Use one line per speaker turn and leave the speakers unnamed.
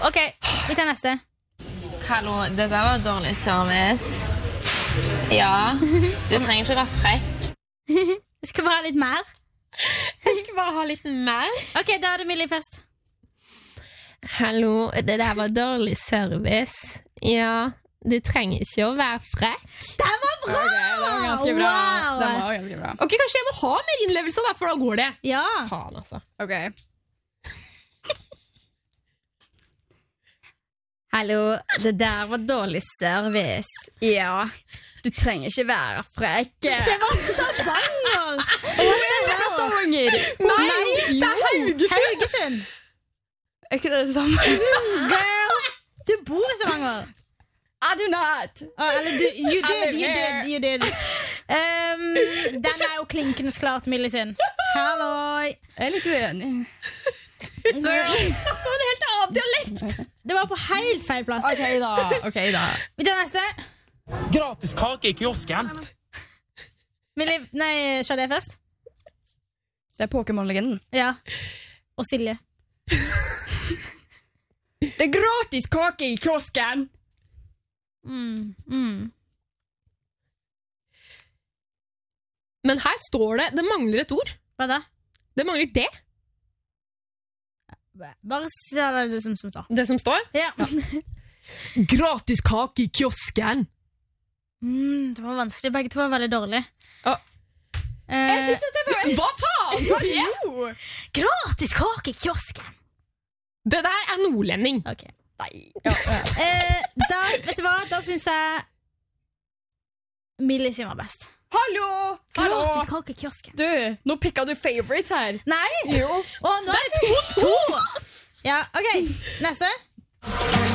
Ok, vi tar neste.
Hallo, det der var dårlig service. Ja, du trenger ikke være frekk.
Jeg skal bare ha litt mer.
Jeg skal bare ha litt mer.
Ok, da er det Millie først.
Hallo, det der var dårlig service. Ja, du trenger ikke å være frekk.
Den var bra!
Okay, det var ganske bra.
Wow.
Den var ganske bra.
Ok, kanskje jeg må ha mer innlevelse da, for da går det.
Ja.
Faen, altså.
Ok.
Hallo, det der var dårlig service. Ja, du trenger ikke være frekk.
Det var Stavanger!
Stavanger.
Nei, det er Haugesund.
Haugesund.
Er ikke det samme?
Girl, du bor i Stavanger.
I do not.
Eller you did. Den er jo klinkende klart Millie sin. Halloi.
Jeg er litt uenig.
Snakker om en helt annen dialekt.
Det var på helt feil plass.
Ok da.
Vi tar neste.
Gratis kake i kiosken.
Millie, nei, kjør det først.
Det er Pokémon-legenden.
Ja. Og Silje.
Det er gratis kake i kiosken.
Men her står det mangler et ord.
Hva da?
Det mangler det.
Bare si det som står.
Det som står.
Ja.
Gratis kake i kiosken.
Det var vanskelig. Begge to var veldig dårlige.
Jeg synes at det var...
Hva faen, Sofie?
Gratis kake i kiosken.
Det der er nordlending.
Ok.
Nei. Ja.
Da, vet du hva? Da synes jeg Millie sin var best.
Hallo!
Gratis kake i kiosken.
Du, nå pikket du favorites her.
Nei!
Jo.
Nå er det 2-2. Ja, ok. Neste.